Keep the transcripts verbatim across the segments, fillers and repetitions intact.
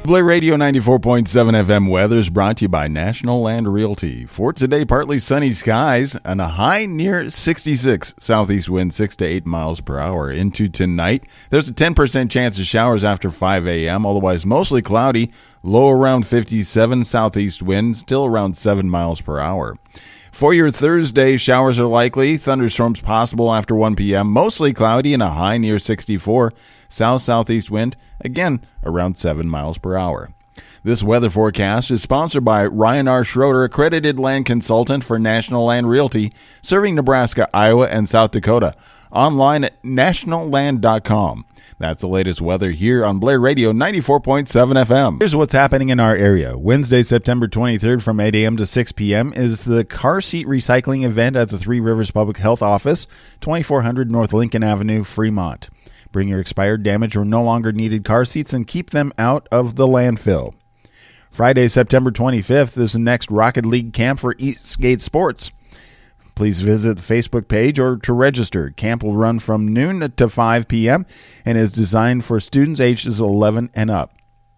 Blair Radio ninety-four point seven F M weather is brought to you by National Land Realty. For today, partly sunny skies and a high near sixty-six. Southeast wind six to eight miles per hour. Into tonight, there's a ten percent chance of showers after five a.m. Otherwise, mostly cloudy. Low around fifty-seven. Southeast wind still around seven miles per hour. For your Thursday, showers are likely. Thunderstorms possible after one p.m. Mostly cloudy and a high near sixty-four. South-southeast wind, again, around seven miles per hour. This weather forecast is sponsored by Ryan R. Schroeder, accredited land consultant for National Land Realty, serving Nebraska, Iowa, and South Dakota. Online at national land dot com. That's the latest weather here on Blair Radio ninety-four point seven F M. Here's what's happening in our area. Wednesday, September twenty-third from eight a.m. to six p.m. is the car seat recycling event at the Three Rivers Public Health Office, twenty-four hundred North Lincoln Avenue, Fremont. Bring your expired, damaged, or no longer needed car seats and keep them out of the landfill. Friday, September twenty-fifth is the next Rocket League camp for Eastgate Sports. Please visit the Facebook page or to register. Camp will run from noon to five p.m. and is designed for students ages eleven and up.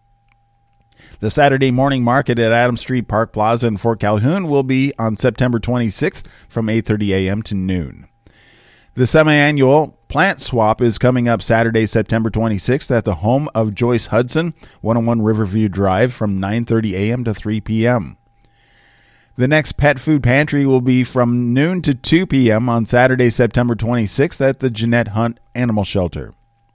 The Saturday morning market at Adams Street Park Plaza in Fort Calhoun will be on September twenty-sixth from eight thirty a.m. to noon. The semi-annual plant swap is coming up Saturday, September twenty-sixth at the home of Joyce Hudson, one oh one Riverview Drive from nine thirty a.m. to three p.m. The next pet food pantry will be from noon to two p.m. on Saturday, September twenty-sixth at the Jeanette Hunt Animal Shelter.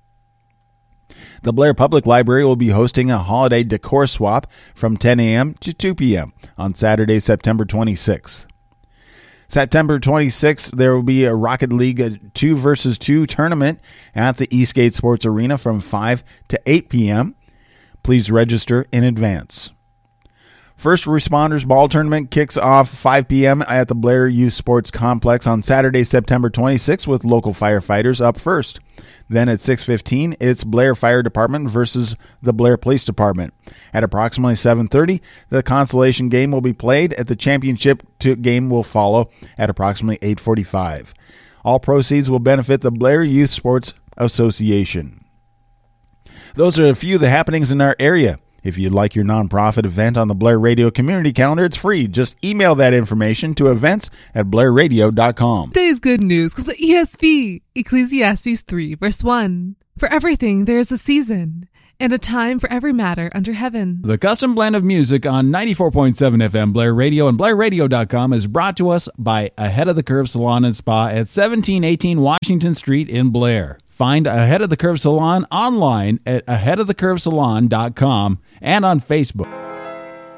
The Blair Public Library will be hosting a holiday decor swap from ten a.m. to two p.m. on Saturday, September twenty-sixth. September twenty-sixth, there will be a Rocket League two versus two tournament at the Eastgate Sports Arena from five to eight p.m. Please register in advance. First Responders Ball Tournament kicks off five p.m. at the Blair Youth Sports Complex on Saturday, September twenty-sixth with local firefighters up first. Then at six fifteen, it's Blair Fire Department versus the Blair Police Department. At approximately seven thirty, the consolation game will be played. At the championship game will follow at approximately eight forty-five. All proceeds will benefit the Blair Youth Sports Association. Those are a few of the happenings in our area. If you'd like your nonprofit event on the Blair Radio community calendar, it's free. Just email that information to events at blair radio dot com. Today's good news because the E S V, Ecclesiastes three, verse one. For everything there is a season, and a time for every matter under heaven. The custom blend of music on ninety-four point seven F M Blair Radio and blair radio dot com is brought to us by Ahead of the Curve Salon and Spa at seventeen eighteen Washington Street in Blair. Find Ahead of the Curve Salon online at ahead of the curve salon dot com and on Facebook.